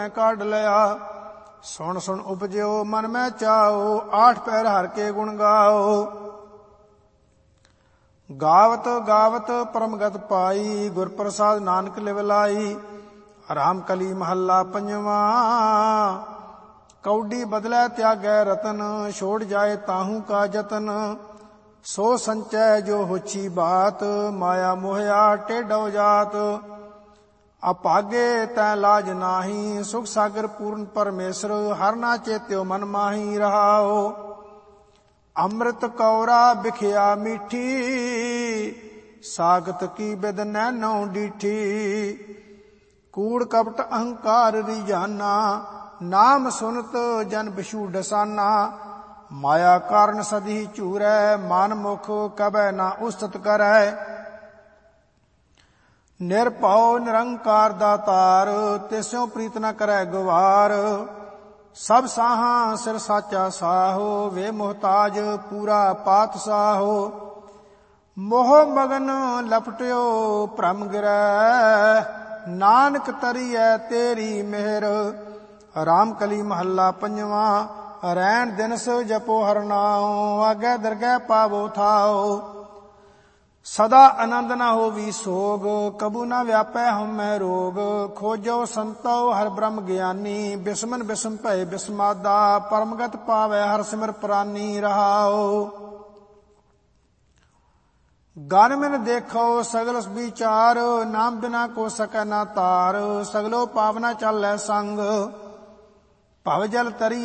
काढ़ लिया। सुन सुन उपजो मन में चाओ, 8 पैर हर के गुण गाओ। गावत गावत परमगत पाई, गुर प्रसाद नानक लिवलाई। राम कली महला पंजवा, कौडी बदलै त्यागै रतन। छोड़ जाए ताहू का जतन, सो संचय जो होछी बात। माया मोहया टेढ़ो जात, अपागे तै लाज नाही। सुख सागर पूर्ण परमेश्वर, हर ना चेत्यो मन माही रहाओ। अमृत कौरा बिखिया मीठी, सागत की बिद नैनो डीठी। कूड़ कपट अहंकार रिजाना, नाम सुनत जन बिशु डसाना। माया कारण सदी चूरै, मान मुख कबै ना उस्तत करै। निरभउ निरंकार दातार, तिस्यों प्रीत न करै गुवार। सब साहा सिर साचा साहो, वे मोहताज पूरा पात साहो। मोह मगन लपटियो भ्रम गिरै, नानक तरियै तेरी मेहर। राम कली महला पंजवा, रैन दिनस जपो हर नाओ। आगे दरगह पावो थाओ, सदा आनंद न होवी सोग। कबू न व्यापै हमै रोग, खोजो संतो हर ब्रह्म ज्ञानी। बिस्मन बिस्म भय बिस्मादा, परमगत पावै हर सिमर प्रानी रहाओ। गन मिन देखो सगल विचार, नाम बिना को सकै ना तार। सगलो पावना चालै संग, भव जल तरी